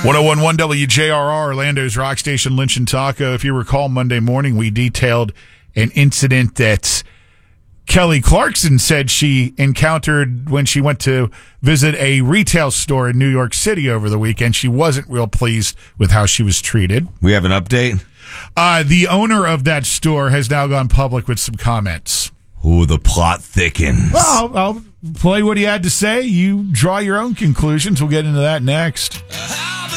1011 WJRR, Orlando's rock station, Lynch and Taco. If you recall, Monday morning we detailed an incident that Kelly Clarkson said she encountered when she went to visit a retail store in New York City over the weekend. She wasn't real pleased with how she was treated. We have an update? The owner of that store has now gone public with some comments. Ooh, the plot thickens. Well, I'll play what he had to say. You draw your own conclusions. We'll get into that next.